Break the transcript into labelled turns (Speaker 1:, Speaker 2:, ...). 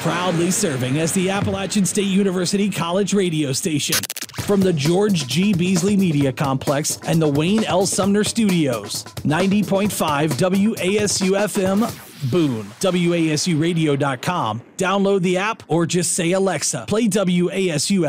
Speaker 1: Proudly serving as the Appalachian State University College radio station. From the George G. Beasley Media Complex and the Wayne L. Sumner Studios. 90.5 WASU FM, Boone. WASUradio.com. Download the app or just say, Alexa, play WASU